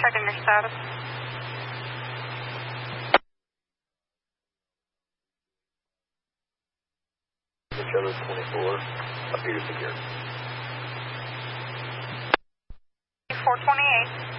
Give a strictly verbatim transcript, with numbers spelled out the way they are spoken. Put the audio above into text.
checking your status. Shadow twenty-four, up here secure. four twenty-eight.